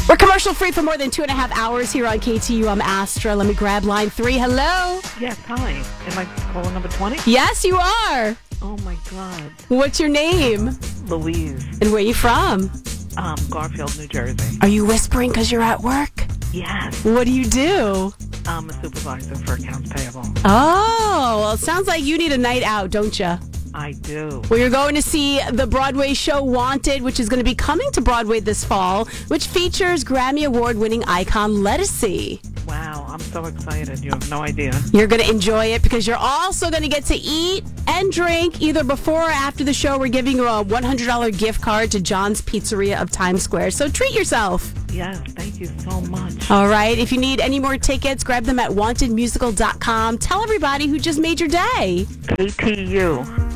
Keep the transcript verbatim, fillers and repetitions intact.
We're commercial free for more than two and a half hours here on K T U. I'm Astra. Let me grab line three. Hello. Yes, hi. Am I calling number twenty? Yes, you are. Oh, my God. What's your name? Louise. And where are you from? Um, Garfield, New Jersey. Are you whispering because you're at work? Yes. What do you do? I'm a supervisor for accounts payable. Oh, well, it sounds like you need a night out, don't you? I do. Well, you're going to see the Broadway show Wanted, which is going to be coming to Broadway this fall, which features Grammy Award-winning icon Lettucey. Wow, I'm so excited. You have no idea. You're going to enjoy it because you're also going to get to eat and drink either before or after the show. We're giving you a one hundred dollars gift card to John's Pizzeria of Times Square. So treat yourself. Yes, thank you so much. All right. If you need any more tickets, grab them at wanted musical dot com. Tell everybody who just made your day. K T U.